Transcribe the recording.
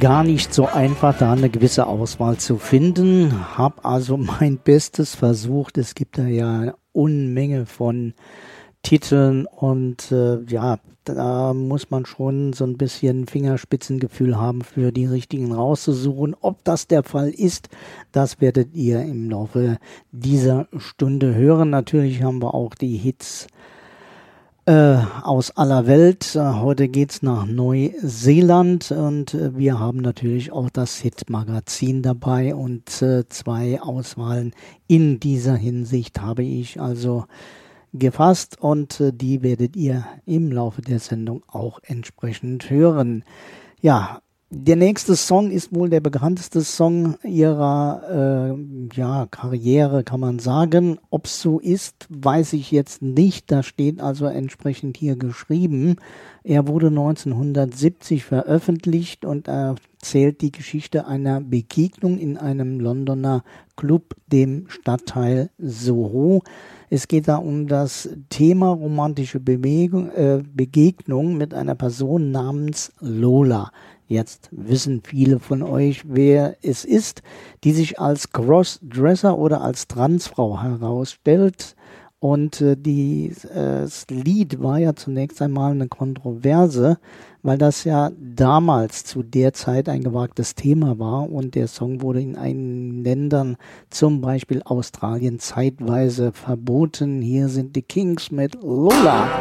gar nicht so einfach, da eine gewisse Auswahl zu finden. Hab also mein Bestes versucht. Es gibt da ja eine Unmenge von Titeln und ja, da muss man schon so ein bisschen Fingerspitzengefühl haben, für die richtigen rauszusuchen. Ob das der Fall ist, das werdet ihr im Laufe dieser Stunde hören. Natürlich haben wir auch die Hits aus aller Welt. Heute geht's nach Neuseeland und wir haben natürlich auch das Hit-Magazin dabei und zwei Auswahlen in dieser Hinsicht habe ich also gefasst und die werdet ihr im Laufe der Sendung auch entsprechend hören. Ja, der nächste Song ist wohl der bekannteste Song ihrer Karriere, kann man sagen. Ob es so ist, weiß ich jetzt nicht. Da steht also entsprechend hier geschrieben. Er wurde 1970 veröffentlicht und erzählt die Geschichte einer Begegnung in einem Londoner Club, dem Stadtteil Soho. Es geht da um das Thema romantische Begegnung mit einer Person namens Lola. Jetzt wissen viele von euch, wer es ist, die sich als Crossdresser oder als Transfrau herausstellt. Und das Lied war ja zunächst einmal eine Kontroverse, weil das ja damals zu der Zeit ein gewagtes Thema war und der Song wurde in einigen Ländern, zum Beispiel Australien, zeitweise verboten. Hier sind die Kings mit Lola.